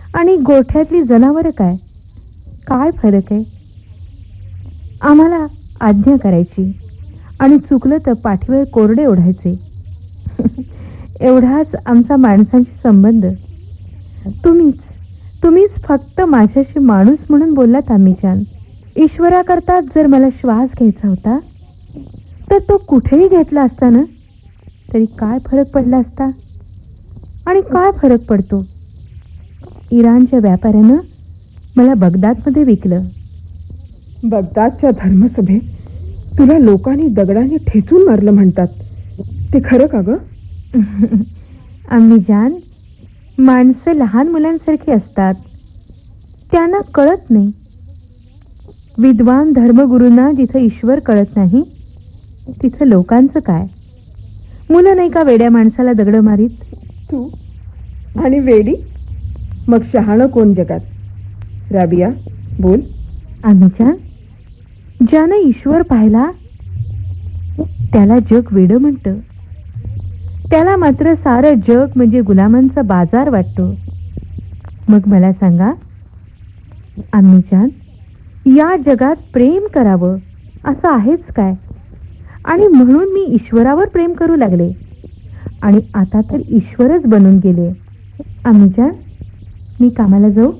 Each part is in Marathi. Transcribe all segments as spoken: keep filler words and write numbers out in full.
आणि गोठ्यातली जनावरं काय काय फरक आहे? आम्हाला आज्ञा करायची आणि चुकलं तर पाठीवर कोरडे ओढायचे. एवढाच आमचा माणसांशी संबंध. तुम्हीच तुम्हीच फक्त माझ्याशी माणूस म्हणून बोललात आम्हीजान. ईश्वराकरता जर मला श्वास घ्यायचा होता तर तो कुठेही घेतला असता ना, तरी काय फरक पडला असता? आणि काय फरक पडतो? इराणच्या व्यापाऱ्यानं मला बगदादमध्ये विकलं. बगदादच्या धर्मसभेत तुला लोकांनी दगडाने ठेचून मारलं म्हणतात, ते खरं का ग? अम्मीजान, माणसं लहान मुलांसारखी असतात, त्यांना कळत नाही. विद्वान धर्मगुरूंना जिथं ईश्वर कळत नाही तिथं लोकांचं काय? मुलं नाही का वेड्या माणसाला दगड मारीत? तू आणि वेडी? मग शहाणं कोण जगात? राबिया बोल. अम्मीजान, ज्यानं ईश्वर पाहिला त्याला जग वेड म्हणतं. त्याला मात्र सारं जग म्हणजे गुलामांचा बाजार वाटतो. मग मला सांगा अम्मीजान, या जगात प्रेम करावं असं आहेच काय? आणि म्हणून मी ईश्वरावर प्रेम करू लागले आणि आता तर ईश्वरच बनून गेले. अम्मीजान, मी कामाला जाऊ?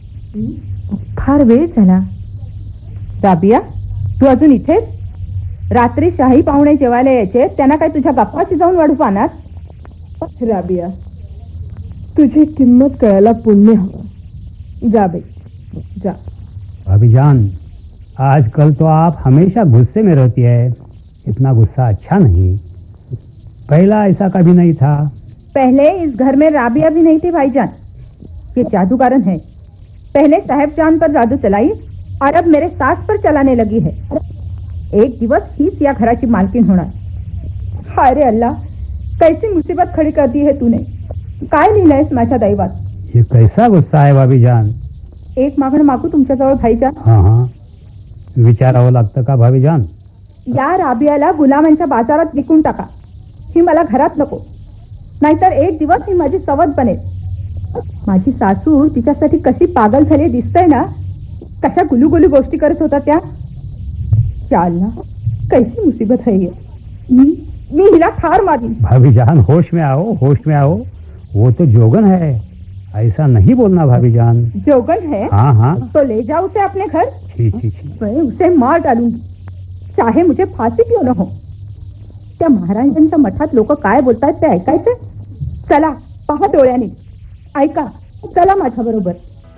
फार वेळ झाला. राबिया, तू अजून इथेच? रात्री शाही पाहुणे जेवायला यायचे, त्यांना काय तुझ्या गप्पाची जाऊन वाढू पाहणार? राबिया, तुझी किंमत कळायला पुण्य हवं. जा बाई जा. भाभीजान, आजकल तो आप हमेशा गुस्से में रहती है. इतना गुस्सा अच्छा नहीं. पहला ऐसा कभी नहीं था. पहले इस घर में राबिया भी नहीं थी भाईजान. ये जादूगरन है. पहले साहेब जान पर जादू चलाई और अब मेरे सास पर चलाने लगी है. एक दिवस हीच या घराची मालकीन होणार. हाय रे अल्लाह, कैसी मुसीबत खड़ी कर दी है तूने. काय लिहिलंयस माझ्या दैवात? ये कैसा गुस्सा है भाभीजान? एक मागणं मागू तुमच्याजवळ भाईजान? हाँ हाँ, विचारावं लागतं का भाभीजान? या राबियाला गुलामांच्या बाजारात विकून टाका. ही मला घरात नको, नाहीतर एक दिवस ही माझी सवत बनेल. माझी सासू तिच्यासाठी कशी पागल झाली दिसतंय ना. कशा गुलूगुलू गोष्टी करत होता त्या. या अल्लाह, कैसी मुसीबत है ये. मी मी हिला ठार मारीन. भाभीजान, होश में आओ, होश में आओ. वो तो जोगन है, ऐसा नहीं बोलना भाभीजान. जोगन है? हाँ हाँ. तो ले जाओ उसे अपने घर. छी छी छी. मैं उसे मार डालूंगी, चाहे मुझे फाशी क्यों न हो. त्या महाराजांच्या मठात लोक काय बोलतात ते ऐकायचं. चला पहा डोळ्याने, ऐका. चला माझ्या बरोबर.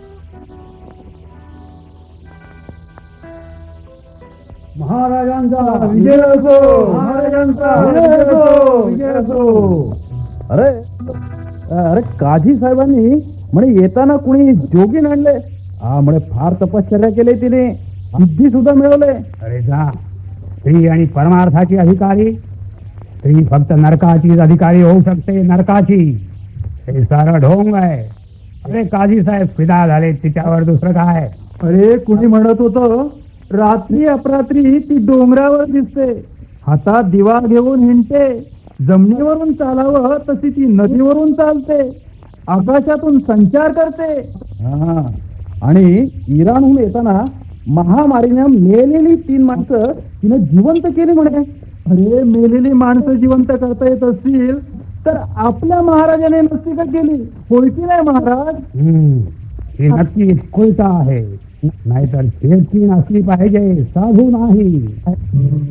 महाराजांचा विजय असो, महाराजांचा विजय असो, विजय असो. अरे अरे काझी साहेबांनी म्हणे येताना कुणी जोगीन आणले. हा म्हणे फार तपश्चर्या केली तिने, सिद्धी सुद्धा मिळवले. अरे जा, स्त्री आणि परमार्थाची अधिकारी. स्त्री फक्त नरकाचीच अधिकारी होऊ शकते, नरकाची. हे सारं ढोंग आहे. अरे काझी साहेब फिदा झाले, तिच्यावर दुसरं काय? अरे कुणी म्हणत होतं रात्री अपरात्री ती डोंगरावर दिसते, हातात दिवा घेऊन हिंडते, जमिनीवरून चालावं तशी ती नदीवरून चालते, आकाशातून संचार करते. हा, आणि इराणहून येताना महामारीने मेलेली तीन माणसं तिने जिवंत केली म्हणे. अरे मेलेली माणसं जिवंत करता येत असतील तर आपल्या महाराजाने नसती का केली? होय की नाही महाराज? हम्म, हे नक्की कोयता आहे. नाहीतर शेतकी असली पाहिजे, साधू नाही.